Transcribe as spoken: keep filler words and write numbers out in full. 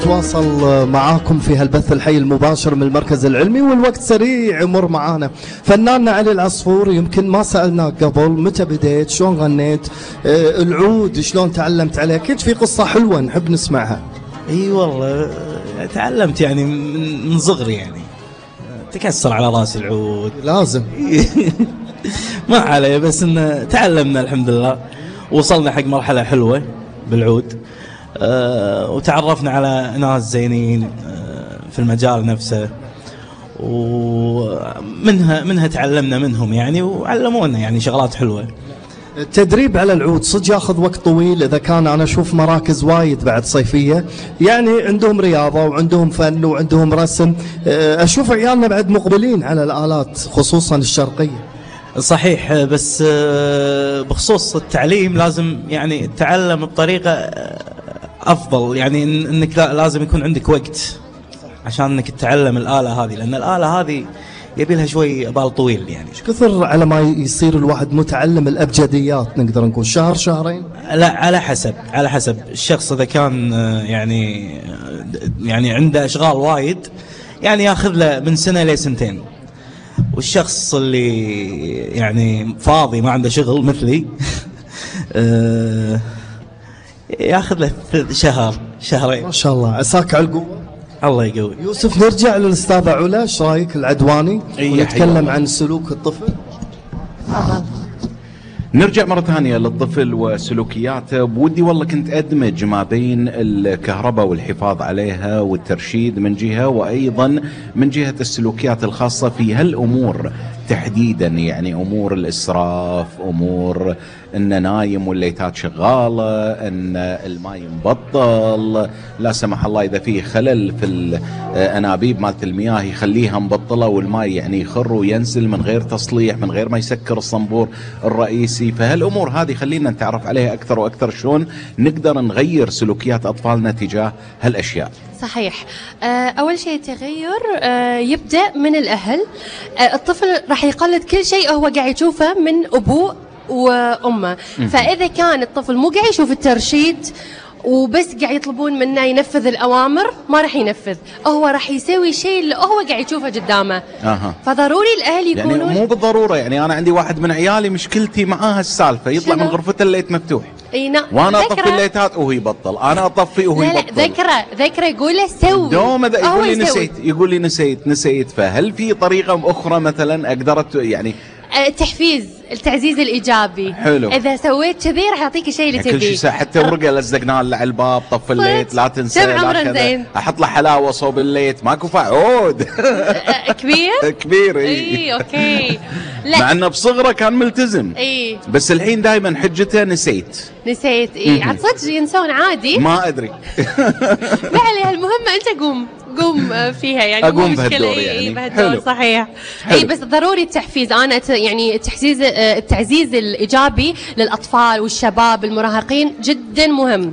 تواصل معاكم في هالبث الحي المباشر من المركز العلمي، والوقت سريع يمر معانا. فناننا علي العصفور، يمكن ما سألناك قبل متى بديت، شلون غنيت، آه العود شلون تعلمت عليه؟ اكيد في قصة حلوة نحب نسمعها. اي والله تعلمت يعني من صغري، يعني تكسر على راس العود لازم. ما عليه، بس ان تعلمنا الحمد لله، وصلنا حق مرحلة حلوة بالعود. أه وتعرفنا على ناس زينين أه في المجال نفسه، ومنها منها تعلمنا منهم يعني، وعلمونا يعني شغلات حلوة. التدريب على العود صدق ياخذ وقت طويل، اذا كان انا اشوف مراكز وايد بعد صيفيه يعني عندهم رياضه وعندهم فن وعندهم رسم، اشوف عيالنا بعد مقبلين على الالات خصوصا الشرقيه. صحيح، بس بخصوص التعليم لازم يعني تتعلم بطريقه افضل، يعني انك لازم يكون عندك وقت عشان انك تتعلم الاله هذه، لان الاله هذه يبي لها شوي بال طويل يعني. ايش كثر على ما يصير الواحد متعلم الابجديات؟ نقدر نقول شهر شهرين؟ لا، على حسب على حسب الشخص. اذا كان يعني يعني عنده اشغال وايد يعني ياخذ له من سنه لسنتين، والشخص اللي يعني فاضي ما عنده شغل مثلي ياخذ له شهر شهرين. ما شاء الله، عساك على القوه. الله يقوي. يوسف، نرجع للاستاذ علا، ايش رايك العدواني ونتكلم عن سلوك الطفل؟ تفضل. نرجع مرة ثانية للطفل وسلوكياته. بودي والله كنت أدمج ما بين الكهرباء والحفاظ عليها والترشيد من جهة، وأيضا من جهة السلوكيات الخاصة في هالأمور تحديدا، يعني أمور الإسراف، أمور أن نايم والليتات شغالة، أن الماء مبطل، لا سمح الله إذا فيه خلل في الأنابيب مالت المياه يخليها مبطلة والماء يعني يخر وينزل من غير تصليح، من غير ما يسكر الصنبور الرئيسي. فهالأمور هذه خلينا نتعرف عليها أكثر وأكثر، شلون نقدر نغير سلوكيات أطفالنا تجاه هالأشياء. صحيح. أول شيء التغير يبدأ من الأهل. الطفل راح يقلد كل شيء هو قاعد يشوفه من أبوه وأمه، فإذا كان الطفل مو قاعد يشوف الترشيد وبس قاعد يطلبون منه ينفذ الأوامر، ما راح ينفذ، هو راح يسوي شيء اللي هو قاعد يشوفه قدامه. أه. فضروري الأهل يكونون يعني مو بالضرورة، يعني أنا عندي واحد من عيالي مشكلتي معاه السالفة، يطلع من غرفته الليت مفتوح. اي نعم، وانا اطفي الليتات وهو يبطل، انا اطفي وهو يبطل. لا لا، ذكره ذكره يقول له سوي، دوم يقول لي نسيت، يقول لي نسيت نسيت. فهل في طريقة أخرى مثلا أقدر يعني التحفيز، التعزيز الإيجابي؟ حلو. إذا سويت كذي راح يعطيك الشيء اللي تبيه. كل شيء، حتى ورقة لزقناها له على الباب، طف الليت لا تنسى، لا كذا، أحط له حلاوة صوب الليت، ماكو فعود. كبير كبير. اي اي اوكي. لا، مع انه بصغره كان ملتزم، اي بس الحين دائما حجته نسيت نسيت. اي عاد صدق ينسون عادي، ما ادري. ما عليها، المهم انت قوم قوم فيها يعني، اقوم بهالدور يعني. اي بهالدور. صحيح. اي بس ضروري التحفيز. انا يعني التحفيز التعزيز الايجابي للاطفال والشباب المراهقين جدا مهم.